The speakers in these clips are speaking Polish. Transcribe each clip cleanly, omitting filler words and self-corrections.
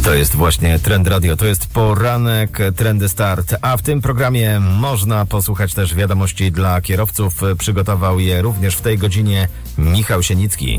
To jest właśnie Trend Radio, to jest poranek Trendy Start, a w tym programie można posłuchać też wiadomości dla kierowców. Przygotował je również w tej godzinie Michał Sienicki.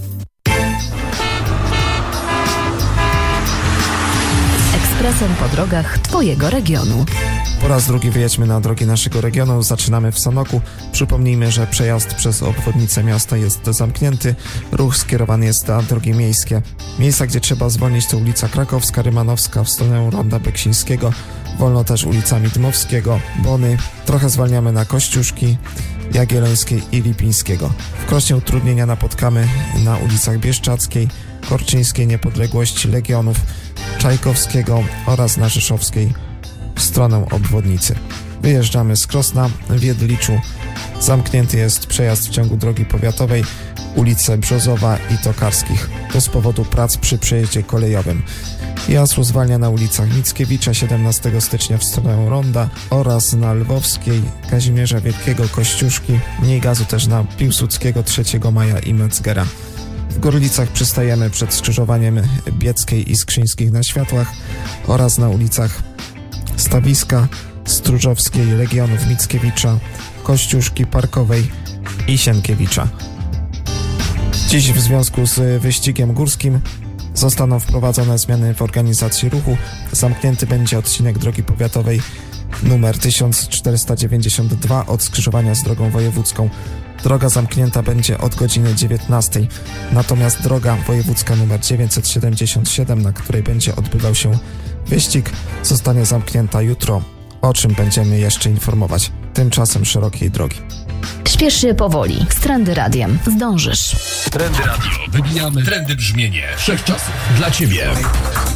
Ekspresem po drogach Twojego regionu. Po raz drugi wyjedźmy na drogi naszego regionu. Zaczynamy w Sanoku. Przypomnijmy, że przejazd przez obwodnicę miasta jest zamknięty. Ruch skierowany jest na drogi miejskie. Miejsca, gdzie trzeba zwolnić, to ulica Krakowska, Rymanowska w stronę Ronda Beksińskiego. Wolno też ulicami Dmowskiego, Bony. Trochę zwalniamy na Kościuszki, Jagiellońskiej i Lipińskiego. W Krośnie utrudnienia napotkamy na ulicach Bieszczackiej, Korczyńskiej, Niepodległości, Legionów, Czajkowskiego oraz na Rzeszowskiej w stronę obwodnicy. Wyjeżdżamy z Krosna. W Jedliczu zamknięty jest przejazd w ciągu drogi powiatowej, ulice Brzozowa i Tokarskich. To z powodu prac przy przejeździe kolejowym. Jasło zwalnia na ulicach Mickiewicza 17 stycznia w stronę Ronda oraz na Lwowskiej, Kazimierza Wielkiego, Kościuszki. Mniej gazu też na Piłsudskiego, 3 Maja i Metzgera. W Gorlicach przystajemy przed skrzyżowaniem Bieckiej i Skrzyńskich na światłach oraz na ulicach Stawiska, Stróżowskiej, Legionów, Mickiewicza, Kościuszki, Parkowej i Sienkiewicza. Dziś w związku z wyścigiem górskim zostaną wprowadzone zmiany w organizacji ruchu. Zamknięty będzie odcinek drogi powiatowej numer 1492 od skrzyżowania z drogą wojewódzką. Droga zamknięta będzie od godziny 19. Natomiast droga wojewódzka numer 977, na której będzie odbywał się wyścig, zostanie zamknięta jutro, o czym będziemy jeszcze informować. Tymczasem szerokiej drogi. Śpiesz się powoli. Z Trendy Radiem zdążysz. Trendy Radio. Wybijamy trendy brzmienie wszechczasów dla Ciebie.